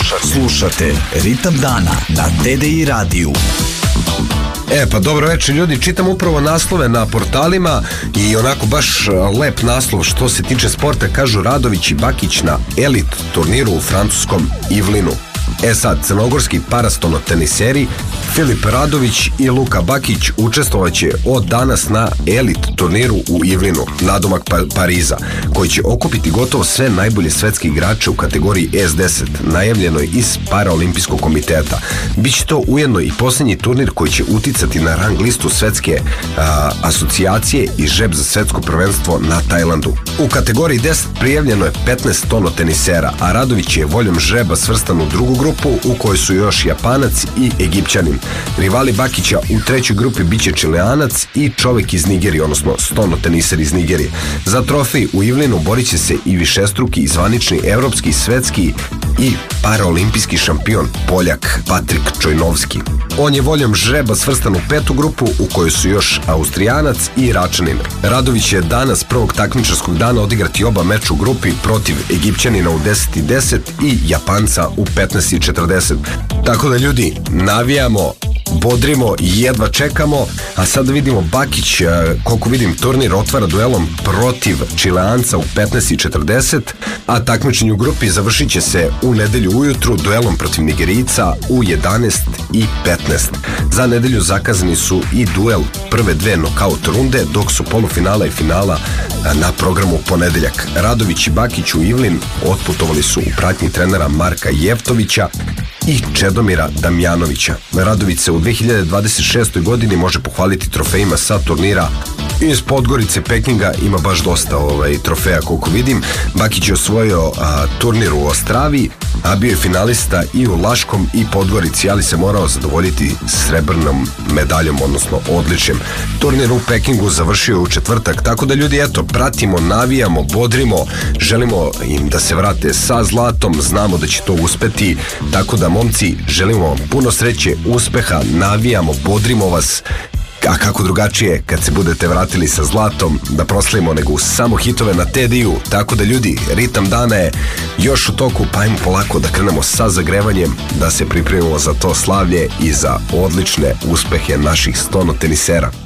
Slušate Ritam dana na TDI radiju. Pa dobro večer ljudi, čitam upravo naslove na portalima i onako baš lep naslov što se tiče sporta. Kažu Radović i Bakić na elit turniru u francuskom Yvelinu. Sad, crnogorski parastonoteniseri Filip Radović i Luka Bakić učestvovaće od danas na elit turniru u Yvelinu, nadomak Pariza, koji će okupiti gotovo sve najbolje svetske igrače u kategoriji S10, najavljenoj iz Paraolimpijskog komiteta. Biće to ujedno i posljednji turnir koji će uticati na rang listu svetske asocijacije i žreb za svetsko prvenstvo na Tajlandu. U kategoriji 10 prijavljeno je 15 tonotenisera, a Radović je voljom žreba svrstan u drugu grupu u kojoj su još Japanac i Egipćanin. Rivali Bakića u trećoj grupi biće Čileanac i čovek iz Nigerije, odnosno stonoteniser iz Nigerije. Za trofej u Yvelinu borit će se i višestruki i zvanični evropski, svetski i paraolimpijski šampion Poljak Patrik Čojnovski. On je voljom žreba svrstan u petu grupu u kojoj su još Austrijanac i Iračanin. Radović je danas prvog takmičarskog dana odigrati oba meča u grupi protiv Egipćanina u 10:10 i Japanca u 15:40. Tako da ljudi, navijamo, bodrimo i jedva čekamo. A sad vidimo Bakić, koliko vidim, turnir otvara duelom protiv Čileanca u 15:40, a takmičenje u grupi završit će se u nedelju ujutru duelom protiv Nigerijca u 11:15. Za nedelju zakazani su i duel prve dve nokaut runde, dok su polufinala i finala na programu ponedeljak. Radović i Bakić u Yvelin otputovali su u pratnji trenera Marka Jeftovića i Čedomira Damjanovića. Radović se u 2026. godini može pohvaliti trofejima sa turnira iz Podgorice, Pekinga, ima baš dosta trofeja koliko vidim. Bakić je osvojio turnir u Ostravi, a bio je finalista i u Laškom i Podgorici, ali se morao zadovoljiti srebrnom medaljom, odnosno odličjem. Turnir u Pekingu završio u četvrtak, tako da ljudi, eto, pratimo, navijamo, bodrimo, želimo im da se vrate sa zlatom, znamo da će to uspeti, tako da momci, želimo vam puno sreće, uspeha, navijamo, bodrimo vas. A kako drugačije kad se budete vratili sa zlatom da proslavimo nego uz samo hitove na TDI-u. Tako da ljudi, ritam dana je još u toku, pa ajmo polako da krenemo sa zagrevanjem, da se pripremimo za to slavlje i za odlične uspehe naših stonotenisera.